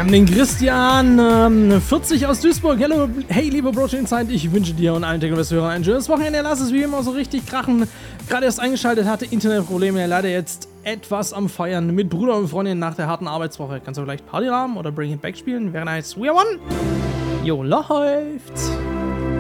haben den Christian 40 aus Duisburg. Hello, hey, liebe Protein-Zeit, ich wünsche dir und allen Techno-Hörern ein schönes Wochenende. Lass es wie immer so richtig krachen. Gerade erst eingeschaltet, hatte Internetprobleme, leider jetzt etwas am Feiern mit Bruder und Freundin nach der harten Arbeitswoche. Kannst du vielleicht Party haben oder Bring It Back spielen? Wäre nice. We are one. Jo, läuft's.